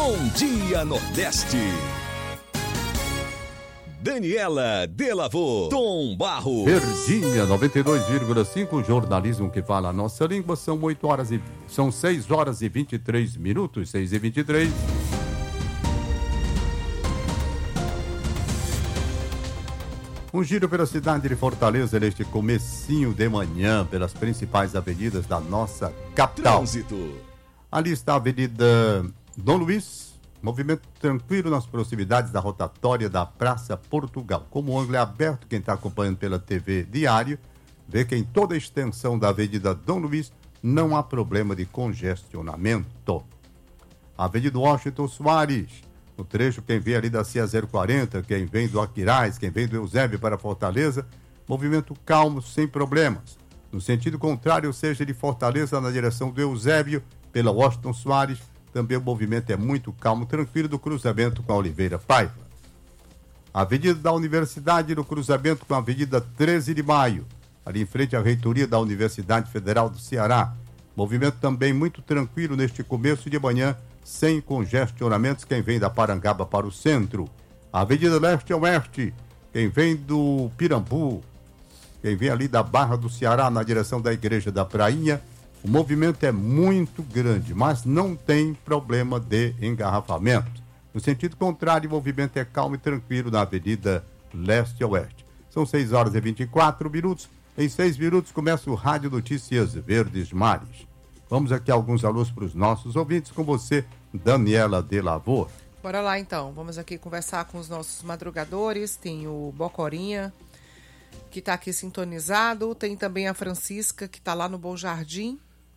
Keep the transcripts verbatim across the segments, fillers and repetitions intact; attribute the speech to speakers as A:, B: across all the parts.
A: Bom Dia Nordeste. Daniela Delavô, Tom Barros.
B: Verdinha noventa e dois vírgula cinco, jornalismo que fala a nossa língua. São oito horas e são seis horas e vinte e três minutos, seis e vinte e três. Um giro pela cidade de Fortaleza neste comecinho de manhã pelas principais avenidas da nossa capital.
A: Trânsito.
B: Ali está a Avenida Dom Luiz. Movimento tranquilo nas proximidades da rotatória da Praça Portugal. Como o ângulo é aberto, quem está acompanhando pela T V Diário, vê que em toda a extensão da Avenida Dom Luiz não há problema de congestionamento. Avenida Washington Soares, no trecho, quem vem ali da C A zero quarenta, quem vem do Aquiraz, quem vem do Eusébio para Fortaleza, movimento calmo, sem problemas. No sentido contrário, ou seja, de Fortaleza na direção do Eusébio, pela Washington Soares, também o movimento é muito calmo, tranquilo, do cruzamento com a Oliveira Paiva. A Avenida da Universidade, no cruzamento com a Avenida treze de maio, ali em frente à reitoria da Universidade Federal do Ceará. Movimento também muito tranquilo neste começo de manhã, sem congestionamentos, quem vem da Parangaba para o centro. A Avenida Leste a Oeste, quem vem do Pirambu, quem vem ali da Barra do Ceará, na direção da Igreja da Prainha, o movimento é muito grande, mas não tem problema de engarrafamento. No sentido contrário, o movimento é calmo e tranquilo na Avenida Leste a Oeste. São seis horas e vinte e quatro minutos. Em seis minutos começa o Rádio Notícias Verdes Mares. Vamos aqui a alguns alôs para os nossos ouvintes. Com você, Daniela Delavô.
C: Bora lá então, vamos aqui conversar com os nossos madrugadores. Tem o Bocorinha, que está aqui sintonizado. Tem também a Francisca, que está lá no Bom Jardim.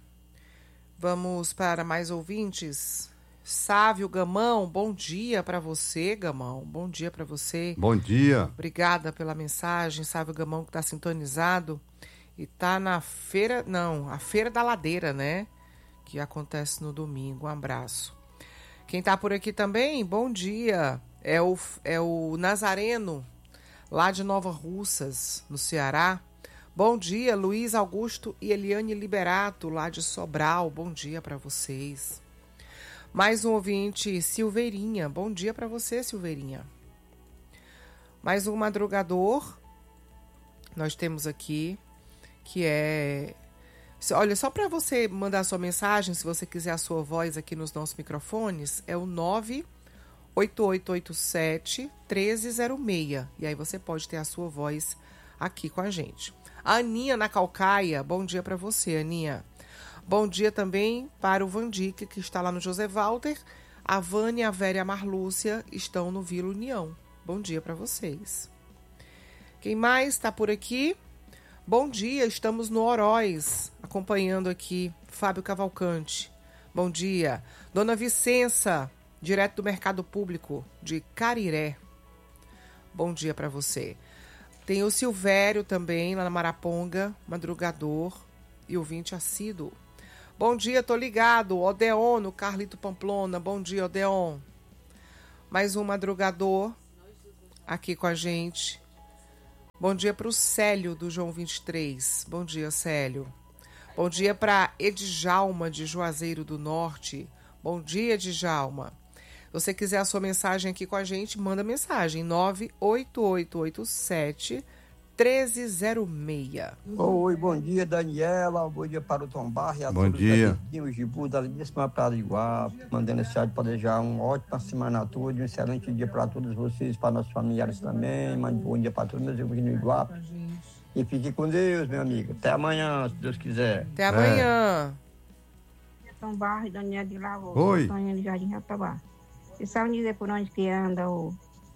C: Vamos para mais ouvintes. Sávio Gamão, bom dia para você, Gamão. Bom dia para você.
B: Bom dia.
C: Obrigada pela mensagem, Sávio Gamão, que está sintonizado. E está na feira, não, a Feira da Ladeira, né? Que acontece no domingo. Um abraço. Quem está por aqui também, bom dia. É o, é o Nazareno, lá de Nova Russas, no Ceará. Bom dia, Luiz Augusto e Eliane Liberato, lá de Sobral. Bom dia para vocês. Mais um ouvinte, Silveirinha. Bom dia para você, Silveirinha. Mais um madrugador. Nós temos aqui, que é... Olha, só para você mandar sua mensagem, se você quiser a sua voz aqui nos nossos microfones, é o nove oito oito oito sete, um três zero seis. E aí você pode ter a sua voz aqui com a gente. A Aninha na Calcaia, bom dia para você, Aninha. Bom dia também para o Vandique, que está lá no José Walter. A Vânia, a Vera e a Marlúcia estão no Vila União. Bom dia para vocês. Quem mais está por aqui? Bom dia, estamos no Oroz, acompanhando aqui Fábio Cavalcante. Bom dia. Dona Vicença, direto do Mercado Público de Cariré. Bom dia para você. Tem o Silvério também, lá na Maraponga, madrugador e ouvinte assíduo. Bom dia, tô ligado. Odeon, no Carlito Pamplona. Bom dia, Odeon. Mais um madrugador aqui com a gente. Bom dia para o Célio, do João vinte e três. Bom dia, Célio. Bom dia para Edjalma, de Juazeiro do Norte. Bom dia, Edjalma. Se você quiser a sua mensagem aqui com a gente, manda mensagem nove oito oito oito sete, um três zero seis.
D: Oi, bom dia, Daniela. Bom dia para o Tom Barros e a
B: bom
D: todos
B: dia.
D: O Gibu da Lindíssima Paraguá, mandando esse áudio para desejar uma ótima semana a todos, um excelente dia para todos vocês, para nossos familiares também. Mande bom dia para todos meus amigos no Iguape. E fique com Deus, meu amigo. Até amanhã, se Deus quiser.
C: Até amanhã.
E: É. Tom Barros e Daniela de Lagoa.
B: Oi.
E: Sonho de Jardim Jatobá. Vocês sabem dizer por onde que anda o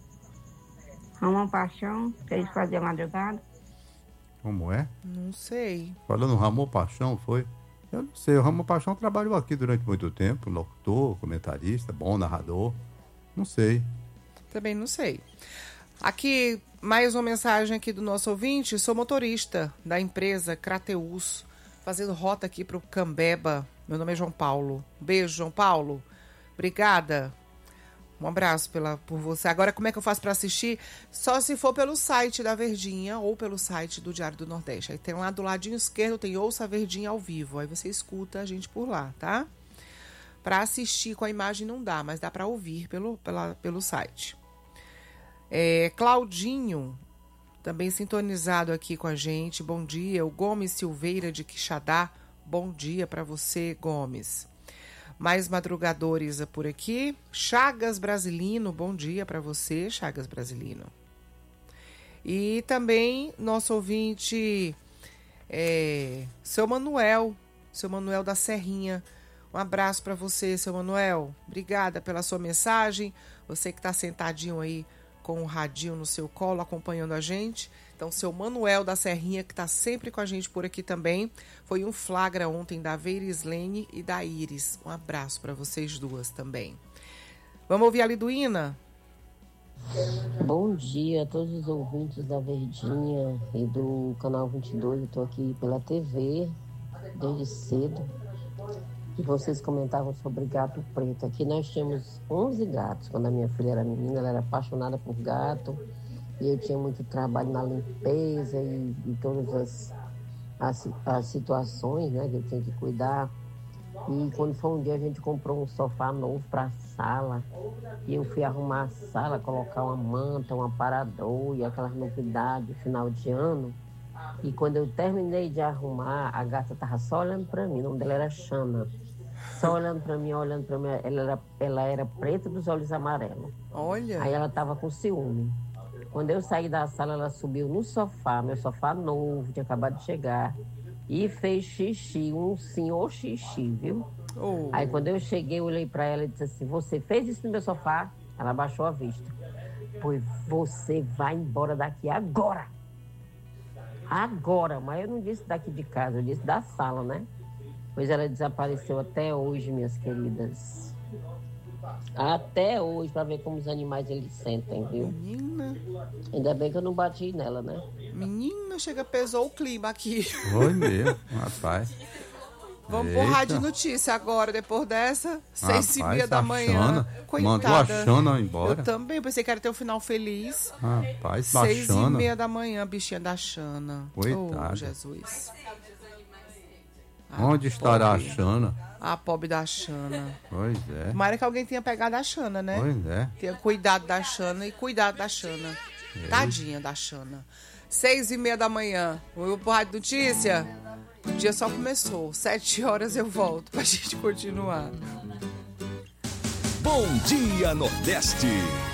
E: Ramon Paixão, que eles faziam madrugada?
B: Como é?
C: Não sei.
B: Falando Ramon Paixão, foi? Eu não sei, o Ramon Paixão trabalhou aqui durante muito tempo, locutor, comentarista, bom narrador. Não sei.
C: Também não sei. Aqui, mais uma mensagem aqui do nosso ouvinte. Sou motorista da empresa Crateus, fazendo rota aqui para o Cambeba. Meu nome é João Paulo. Beijo, João Paulo. Obrigada. Um abraço pela, por você. Agora, como é que eu faço para assistir? Só se for pelo site da Verdinha ou pelo site do Diário do Nordeste. Aí tem lá do ladinho esquerdo, tem Ouça a Verdinha ao vivo. Aí você escuta a gente por lá, tá? Para assistir com a imagem não dá, mas dá para ouvir pelo, pela, pelo site. É, Claudinho, também sintonizado aqui com a gente. Bom dia. O Gomes Silveira de Quixadá. Bom dia para você, Gomes. Mais madrugadores por aqui. Chagas Brasilino. Bom dia para você, Chagas Brasilino. E também nosso ouvinte, é, seu Manuel. Seu Manuel da Serrinha. Um abraço para você, seu Manuel. Obrigada pela sua mensagem. Você que está sentadinho aí com o radinho no seu colo, acompanhando a gente. Então, seu Manuel da Serrinha, que está sempre com a gente por aqui também. Foi um flagra ontem da Veirislene e da Iris. Um abraço para vocês duas também. Vamos ouvir a Liduína?
F: Bom dia a todos os ouvintes da Verdinha e do Canal vinte e dois. Eu estou aqui pela T V desde cedo. E vocês comentavam sobre gato preto. Aqui nós tínhamos onze gatos. Quando a minha filha era menina, ela era apaixonada por gato. E eu tinha muito trabalho na limpeza e, e todas as, as, as situações, né, que eu tinha que cuidar. E quando foi um dia, a gente comprou um sofá novo para a sala. E eu fui arrumar a sala, colocar uma manta, um aparador e aquelas novidades final de ano. E quando eu terminei de arrumar, a gata estava só olhando para mim. O nome dela era Xana. Só olhando para mim, olhando para mim. Ela era, ela era preta dos olhos amarelos.
C: Olha.
F: Aí ela estava com ciúme. Quando eu saí da sala, ela subiu no sofá, meu sofá novo, tinha acabado de chegar. E fez xixi, um senhor xixi, viu? Oh. Aí quando eu cheguei, eu olhei para ela e disse assim, você fez isso no meu sofá? Ela abaixou a vista. Pois você vai embora daqui agora. Agora, mas eu não disse daqui de casa, eu disse da sala, né? Pois ela desapareceu até hoje, minhas queridas. Até hoje, para ver como os animais eles sentem, viu?
C: Menina.
F: Ainda bem que eu não bati nela, né?
C: Menina, chega, pesou o clima aqui.
B: Foi mesmo, rapaz.
C: Vamos pro Rádio Notícia agora, depois dessa, seis e meia da manhã.
B: Xana, mandou a Xana embora.
C: Eu também, pensei que era ter um final feliz.
B: Rapaz,
C: seis e meia da manhã, bichinha da Xana.
B: Coitada.
C: Oh, Jesus.
B: Onde
C: ah,
B: estará
C: pobre.
B: a Xana?
C: A pobre da Xana.
B: Pois é.
C: Tomara que alguém tenha pegado a Xana, né?
B: Pois é.
C: Tenha cuidado da Xana e cuidado da Xana. É. Tadinha da Xana. Seis e meia da manhã. O Rádio Notícia. O dia só começou. Sete horas eu volto pra gente continuar.
A: Bom Dia Nordeste.